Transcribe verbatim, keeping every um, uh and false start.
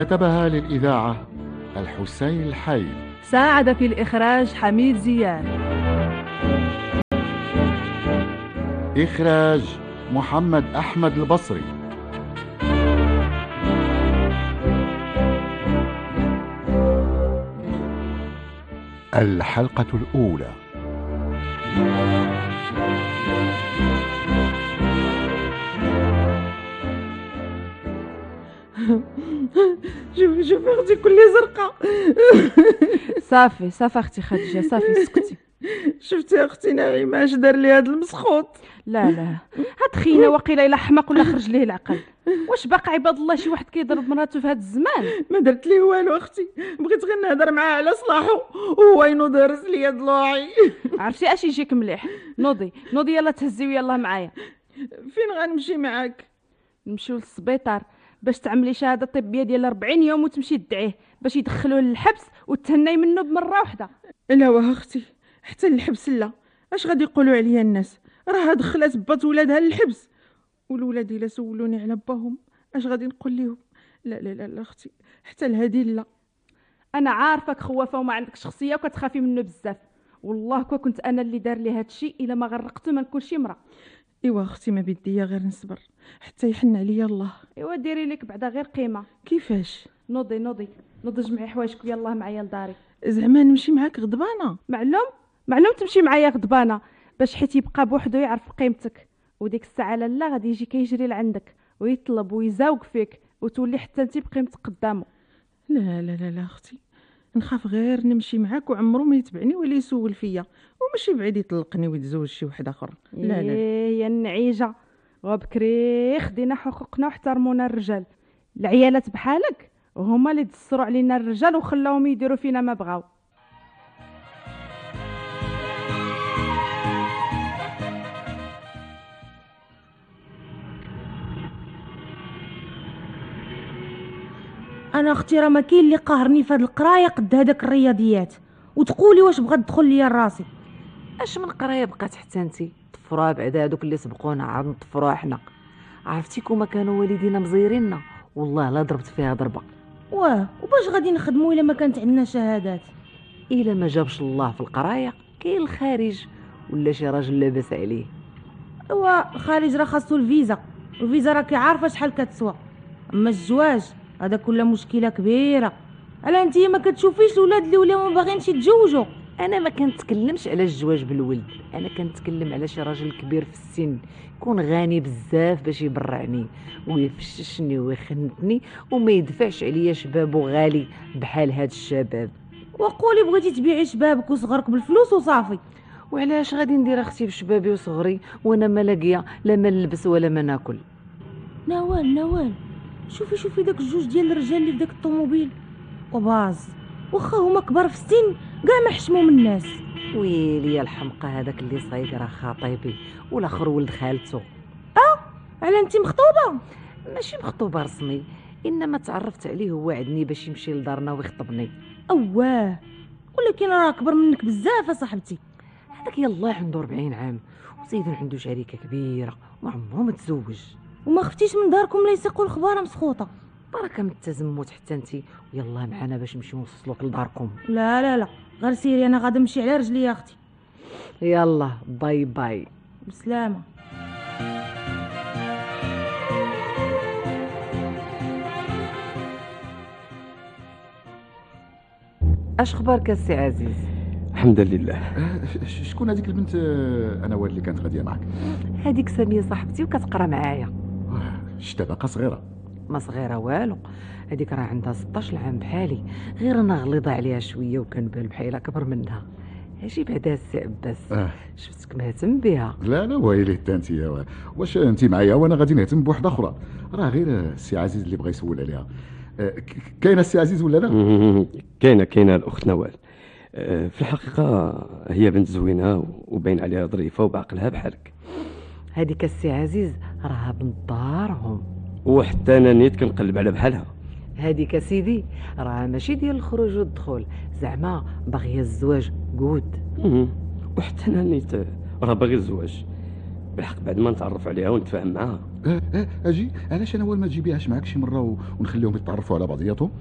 كتبها للإذاعة الحسين الحي. ساعد في الإخراج حميد زياد. إخراج محمد أحمد البصري. الحلقة الأولى. شوفي شوفي اختي كلي زرقاء. صافي صافي اختي خديجه، صافي سكتي. شفتي اختي نعيمه اش دار لي هذا المسخوط؟ لا لا هاد خينا وقيله الا حمق ولا خرج ليه العقل. واش باقي عباد الله شي واحد كيضرب مراته في هاد الزمان؟ ما درت ليه والو اختي، بغيت غير نهضر معاه على صلاحو وهو ينوض هرس لي ضلوعي. عرفتي اش يجيك مليح؟ نوضي نوضي يلا تهزي ويلا معايا. فين غنمشي معاك؟ نمشيو للسبيطار باش تعملي شهاده طبيه ديال أربعين يوم وتمشي تدعيه باش يدخلوه للحبس وتهني منه بمره واحده. لا واه اختي، حتى الحبس لا، اش غادي يقولوا عليا الناس؟ راه دخلت بات ولادها للحبس، والولاد الا سولوني على باهم اش غادي نقول لهم؟ لا لا لا, لا اختي، حتى الهدي لا. انا عارفك خوافه وما عندك شخصيه وكتخافي منه بزاف، والله كو كنت انا اللي دار لي هاد الشيء الا ما غرقته ما نكونش امراه. ايوا اختي ما بدي غير نصبر حتى يحن عليا الله. ايوا ديري لك بعدا غير قيمه. كيفاش؟ نوضي نوضي نوضي جمعي حوايجك ويلا معايا لداري. زعما نمشي معاك غضبانه؟ معلوم معلوم تمشي معايا غضبانه باش حيت يبقى بوحدو يعرف قيمتك، وديك الساعه لالا غادي يجي كيجري لعندك ويطلب ويزاوق فيك وتولي حتى انت بقيمتك قدامه. لا لا لا لا اختي، نخاف غير نمشي معاك وعمرو ما يتبعني ولا يسول فيا وماشي بعيد يطلقني ويتزوج شي واحد اخر. لا لا, لا. إيه يا النعيجه، وبكري خدينا حقوقنا واحترمونا الرجال. العيالات بحالك وهما اللي دسروا علينا الرجال وخلاهم يديروا فينا ما بغاو. انا اختي راه ما كاين اللي قاهرني في هاد القرايه قد هذاك الرياضيات، وتقولي واش بغات تدخل ليا راسي؟ اش من قرايه بقات حتى انتي طفروها بعد هذوك اللي سبقونا عاد نطفروها حنا. عرفتي كوما كانوا والدينا مزيريننا والله لا ضربت فيها ضربه. واه وباش غادي نخدموا الا ما كانت عندنا شهادات؟ الا ما جابش الله في القرايه كاين الخارج ولا شي راجل لاباس عليه. ايوا الخارج راه خاصو الفيزا، الفيزا راكي عارفه شحال كتسوى. اما الزواج هذا كله مشكله كبيره. الا انتي ما كتشوفيش الاولاد اللي ولاو ما باغينش يتزوجوا؟ انا ما كنتكلمش على الزواج بالولد، انا كنتكلم على شي راجل كبير في السن يكون غني بزاف باش يبرعني ويفششني ويخنتني وما يدفعش عليا شبابو غالي بحال هاد الشباب. وقولي بغيتي تبيعي شبابك وصغرك بالفلوس وصافي. وعلاش غادي ندير اختي بشبابي وصغري وانا ما لاقيه لا ما نلبس ولا ما ناكل؟ نوال نوال شوفي شوفي داك الجوج ديال الرجال اللي في داك الطوموبيل وباز، واخا هما كبار في السن كاع ما حشموا من الناس. ويلي يا الحمقى هذاك اللي صايق راه خطيبي والاخر ولد خالته. اه على انتي مخطوبه؟ ماشي مخطوبه رسمي، انما تعرفت عليه ووعدني باش يمشي لدارنا ويخطبني. اواه ولكن راه اكبر منك بزاف يا صاحبتي. هذاك يلاه عنده أربعين عام وزيد عنده شركه كبيره وعمره ما تزوج. وما خفتيش من داركم لا يسيقوا الخباره مسخوطه؟ بركه من التزمت حتى انتي ويلا معنا باش نمشيو نوصلوك لداركم. لا لا لا غير سيري، انا غادا نمشي على رجلي يا اختي. يلا باي باي بسلامه. اش خبارك السي عزيز؟ الحمد لله. أه، شكون هذيك البنت أه، انا اللي كانت غاديه معك؟ هذيك ساميه صاحبتي وكتقرا معايا. أه، شتا باقا صغيره؟ ما صغيره والو، هذيك راه عندها ستطاش عام بحالي، غير انا غليظه عليها شويه وكنبان بحال كبر منها. اجي بعدا السي عباس. أه. شفتك مهتم بها. لا لا ويلي حتى انت، واش انت معايا وانا غادي نهتم بوحده اخرى؟ راه غير السي عزيز اللي بغى يسول عليها. أه، كاينه السي عزيز ولا لا؟ كاينه كاينه الاخت نوال. أه، في الحقيقه هي بنت زوينه وباين عليها ظريفه وبعقلها بحالك. هذيك السي عزيز راها بنت دارهم، وحتى انا نيت كنقلب على بحالها. هذيك سيدي راه ماشي ديال الخروج والدخول، زعما باغيه الزواج جود. وحتى انا نيت راه باغي الزواج بالحق بعد ما نتعرف عليها ونتفاهم معاها. اه اه اجي، علاش انا اول ما تجيبيهاش معاك شي مره و- ونخليهم يتعرفوا على بعضياتهم؟